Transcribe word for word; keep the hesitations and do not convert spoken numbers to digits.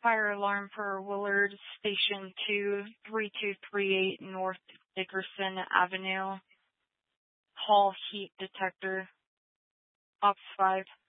Fire alarm for Willard Station two, three two three eight North Dickerson Avenue. Hall heat detector. Ops five.